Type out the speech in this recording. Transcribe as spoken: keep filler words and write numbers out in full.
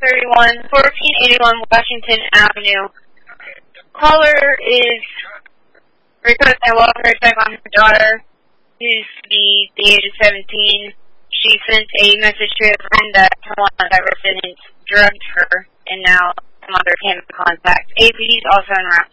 thirty-one, fourteen eighty-one Washington Avenue. Caller is requesting a welfare check on her daughter, who's the, the age of seventeen. She sent a message to a friend that her one-time resident drugged her, and now the mother came in contact. A P D is also en route.